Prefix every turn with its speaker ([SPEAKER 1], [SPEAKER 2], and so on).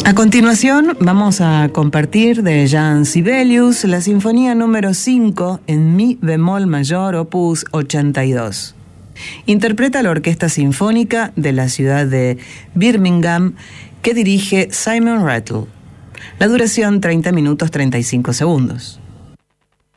[SPEAKER 1] A continuación vamos a compartir de Jean Sibelius la Sinfonía número 5 en Mi bemol mayor, opus 82. Interpreta la Orquesta Sinfónica de la ciudad de Birmingham, que dirige Simon Rattle. La duración 30 minutos 35 segundos.